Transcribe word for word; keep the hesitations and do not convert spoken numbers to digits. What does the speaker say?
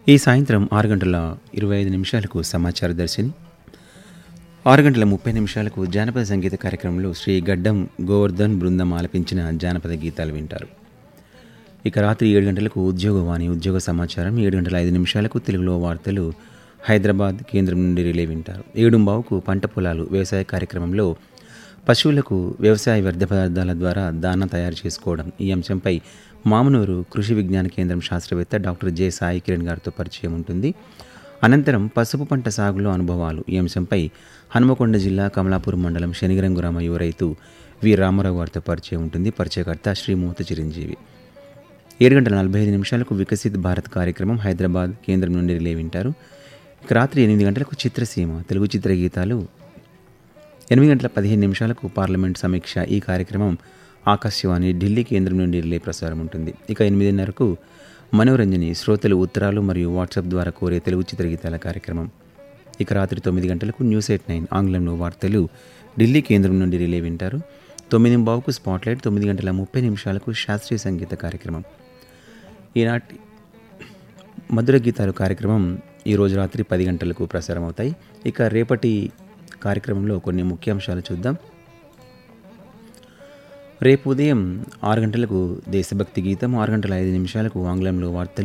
ఈ సాయంత్రం ఆరు గంటల ఇరవై ఐదు నిమిషాలకు సమాచార దర్శిని, ఆరు గంటల ముప్పై నిమిషాలకు జానపద సంగీత కార్యక్రమంలో శ్రీ గడ్డం గోవర్ధన్ బృందం ఆలపించిన జానపద గీతాలు వింటారు. ఇక రాత్రి ఏడు గంటలకు ఉద్యోగవాణి ఉద్యోగ సమాచారం, ఏడు గంటల ఐదు నిమిషాలకు తెలుగులో వార్తలు హైదరాబాద్ కేంద్రం నుండి రిలే వింటారు. ఏడుంబావుకు పంట పొలాలు వ్యవసాయ కార్యక్రమంలో పశువులకు వ్యవసాయ వ్యర్థ పదార్థాల ద్వారా దానా తయారు చేసుకోవడం, ఈ అంశంపై మామనూరు కృషి విజ్ఞాన కేంద్రం శాస్త్రవేత్త డాక్టర్ జె సాయి కిరణ్ గారితో పరిచయం ఉంటుంది. అనంతరం పసుపు పంట సాగులో అనుభవాలు, ఈ అంశంపై హనుమకొండ జిల్లా కమలాపూర్ మండలం శనిగరం గ్రామ యువ రైతు వి రామారావు గారితో పరిచయం ఉంటుంది. పరిచయకర్త శ్రీ మూత చిరంజీవి. ఏడు గంటల నలభై ఐదు నిమిషాలకు వికసిత్ భారత్ కార్యక్రమం హైదరాబాద్ కేంద్రం నుండి రిలే వింటారు. ఇక రాత్రి ఎనిమిది గంటలకు చిత్రసీమ తెలుగు చిత్ర గీతాలు, ఎనిమిది గంటల పదిహేను నిమిషాలకు పార్లమెంట్ సమీక్ష, ఈ కార్యక్రమం ఆకాశవాణి ఢిల్లీ కేంద్రం నుండి రిలే ప్రసారం ఉంటుంది. ఇక ఎనిమిదిన్నరకు మనోరంజని శ్రోతలు ఉత్తరాలు మరియు వాట్సాప్ ద్వారా కోరే తెలుగు చిత్రగీతాల కార్యక్రమం. ఇక రాత్రి తొమ్మిది గంటలకు న్యూస్ ఎయిట్ నైన్ ఆంగ్లంలో వార్తలు ఢిల్లీ కేంద్రం నుండి రిలే వింటారు. తొమ్మిది బావుకు స్పాట్లైట్, తొమ్మిది గంటల ముప్పై నిమిషాలకు శాస్త్రీయ సంగీత కార్యక్రమం. ఈనాటి మధుర గీతాలు కార్యక్రమం ఈరోజు రాత్రి పది గంటలకు ప్రసారం అవుతాయి. ఇక రేపటి కార్యక్రమంలో కొన్ని ముఖ్యాంశాలు చూద్దాం. రేపు ఉదయం ఆరు గంటలకు దేశభక్తి గీతం, ఆరు గంటల ఐదు నిమిషాలకు ఆంగ్లంలో వార్తలు